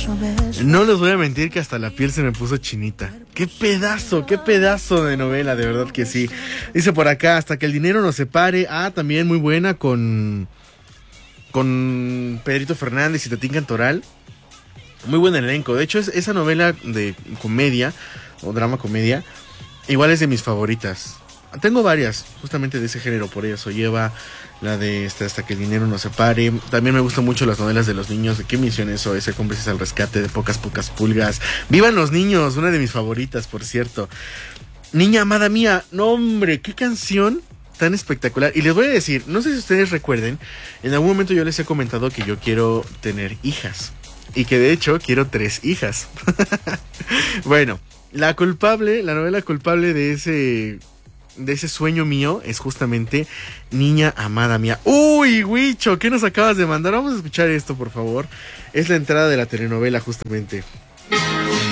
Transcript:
No les voy a mentir que hasta la piel se me puso chinita. Qué pedazo de novela, de verdad que sí. Dice por acá, hasta que el dinero nos separe. Ah, también muy buena con Pedrito Fernández y Tatín Cantoral. Muy buen elenco. De hecho, esa novela de comedia o drama comedia, igual es de mis favoritas. Tengo varias, justamente de ese género, por eso lleva la de hasta que el dinero nos separe. También me gustan mucho las novelas de los niños. ¿De qué misión eso? Ese Cómplices al Rescate, de Pocas Pulgas. ¡Vivan los niños! Una de mis favoritas, por cierto. Niña amada mía, no hombre, qué canción tan espectacular. Y les voy a decir, no sé si ustedes recuerden, en algún momento yo les he comentado que yo quiero tener hijas. Y que de hecho quiero 3 hijas. Bueno, la novela culpable de ese sueño mío es justamente Niña amada mía. Uy, Huicho, ¿qué nos acabas de mandar? Vamos a escuchar esto, por favor. Es la entrada de la telenovela, justamente.